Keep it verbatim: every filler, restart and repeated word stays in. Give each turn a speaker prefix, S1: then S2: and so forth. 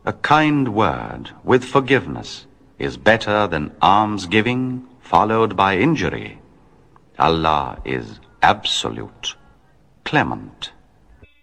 S1: A kind word with forgiveness is better than almsgiving followed by injury. Allah is absolute, clement.